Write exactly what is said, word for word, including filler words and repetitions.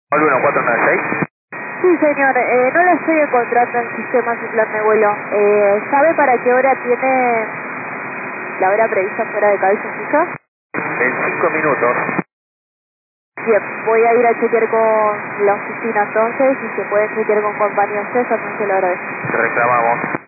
uno cuatro nueve seis. Sí, señor, eh, no lo estoy encontrando en sistema su plan de vuelo. Eh, ¿Sabe para qué hora tiene la hora prevista fuera de cabeza fija? En cinco minutos. Bien, voy a ir a chequear con la oficina entonces y se puede chequear con compañía César, no se lo agradezco. Reclamamos.